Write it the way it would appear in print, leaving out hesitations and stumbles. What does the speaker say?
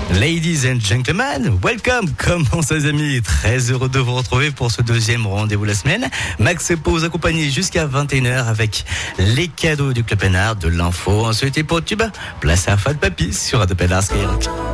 Ladies and gentlemen, welcome. Comment ça les amis? Très heureux de vous retrouver pour ce deuxième rendez-vous de la semaine. Max peut vous accompagner jusqu'à 21h avec les cadeaux du Club Pénard, de l'info. Ensuite, pour Tube, place à Fat Papy sur Radio Pénard Skyrock.